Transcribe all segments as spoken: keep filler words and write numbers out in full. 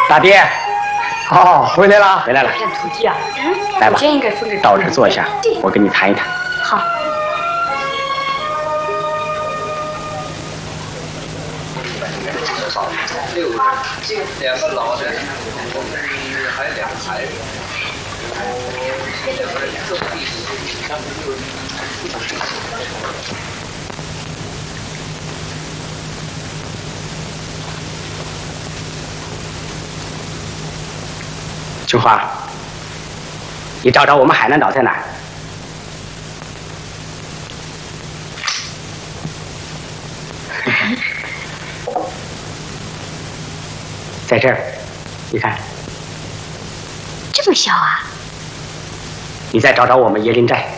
大爹，哦，回来了，回来了。 徒弟啊， 嗯， 来吧， 应该分给到这儿坐一下，我跟你谈一谈。 好。 两个老人，我们还两个孩子。 春花，你找找我们海南岛在哪儿？在这儿，你看。 这么小啊？ 你再找找我们椰林寨。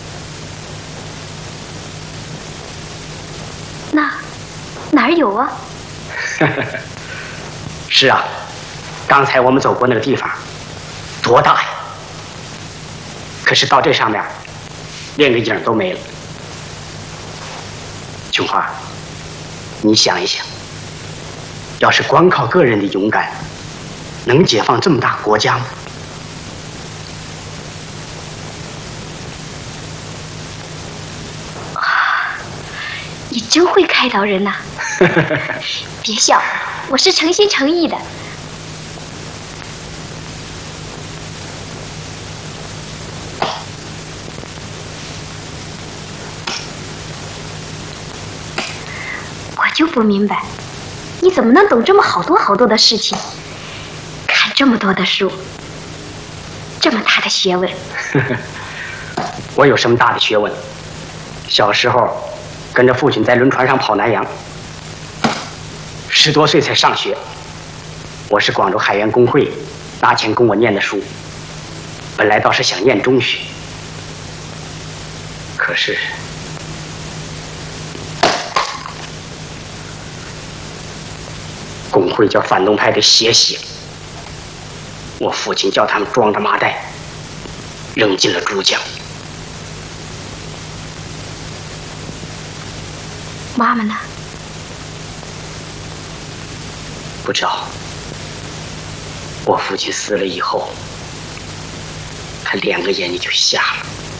那哪儿有啊？ 是啊，刚才我们走过那个地方，多大呀！可是到这上面，连个影都没了。琼花，你想一想，要是光靠个人的勇敢，能解放这么大国家吗？ 你真会开导人呐！别笑，我是诚心诚意的。我就不明白，你怎么能懂这么好多好多的事情，看这么多的书，这么大的学问。 我有什么大的学问？小时候跟着父亲在轮船上跑南洋，十多岁才上学。我是广州海员工会拿钱供我念的书，本来倒是想念中学，可是工会叫反动派的血洗了，我父亲叫他们装着麻袋扔进了珠江。 妈妈呢？ 不知道。我父亲死了以后，他两个眼睛就瞎了。